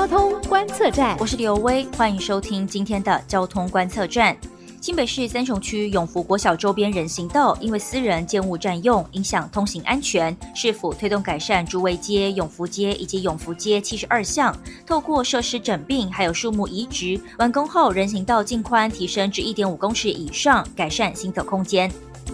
交通观测站， 我是刘威，欢迎收听今天的交通观测站。新北市三重区永福国小周边人行道因为私人建物占用，影响通行安全，市府推动改善竹围街、永福街以及永福街72项，透过设施整并还有树木移植，完工后人行道净宽提升至 1.5 公尺以上，改善行走空间。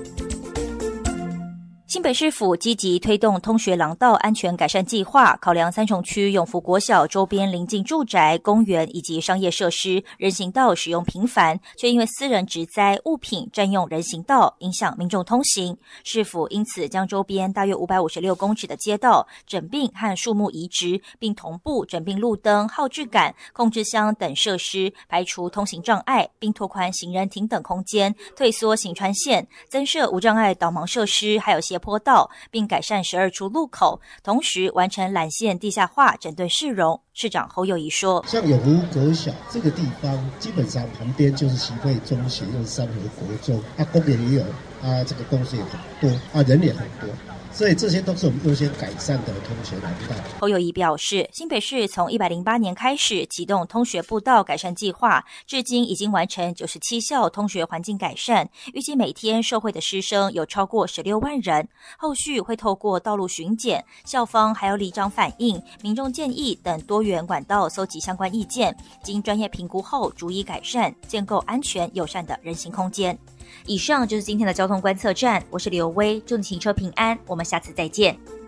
新北市府积极推动通学廊道安全改善计划，考量三重区永福国小周边邻近住宅、公园以及商业设施，人行道使用频繁，却因为私人植栽物品占用人行道，影响民众通行。市府因此将周边大约556公尺的街道整并和树木移植，并同步整并路灯、号志杆、控制箱等设施，排除通行障碍，并拓宽行人停等空间，退缩行穿线，增设无障碍导盲设施，还有斜坡道，并改善12处路口，同时完成缆线地下化，整顿市容。市长侯友宜说， 像永福国小这个地方，基本上旁边就是习会中学，又是三和国中，公园也有，这个公司也很多，人也很多。所以这些都是我们优先改善的通学廊道。 侯友宜表示，新北市从108年开始启动通学步道改善计划，至今已经完成97校通学环境改善，预计每天受惠的师生有超过16万人。后续会透过道路巡检、校方还有里长反映、民众建议等多元管道搜集相关意见，经专业评估后逐一改善，建构安全友善的人行空间。以上就是今天的交通观测站，我是刘威，祝你行车平安，我们下次再见。